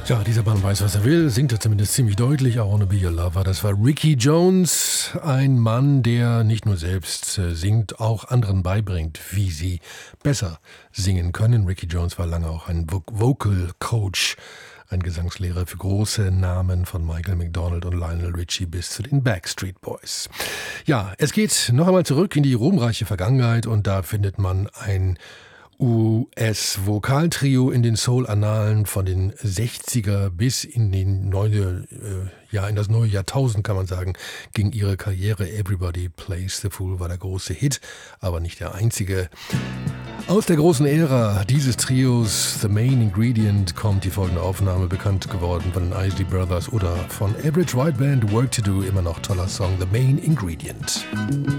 Ja, dieser Mann weiß, was er will, singt er zumindest ziemlich deutlich. I Wanna Be Your Lover. Das war Ricky Jones, ein Mann, der nicht nur selbst singt, auch anderen beibringt, wie sie besser singen können. Ricky Jones war lange auch ein Vocal Coach, ein Gesangslehrer für große Namen von Michael McDonald und Lionel Richie bis zu den Backstreet Boys. Ja, es geht noch einmal zurück in die ruhmreiche Vergangenheit und da findet man ein US-Vokaltrio in den Soul-Annalen von den 60er bis in in das neue Jahrtausend, kann man sagen, ging ihre Karriere. Everybody Plays the Fool war der große Hit, aber nicht der einzige. Aus der großen Ära dieses Trios, The Main Ingredient, kommt die folgende Aufnahme, bekannt geworden von den Isley Brothers oder von Average White Band, Work to Do, immer noch toller Song, The Main Ingredient.